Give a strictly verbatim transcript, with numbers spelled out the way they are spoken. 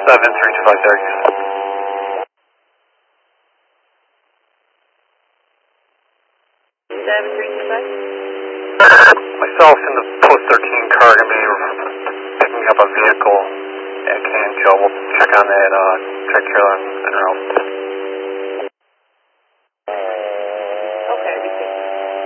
seven three two five there. seven three two five? Myself and the post thirteen car are going to be picking up a vehicle at Can Joe. We'll check on that uh, track trailer and route.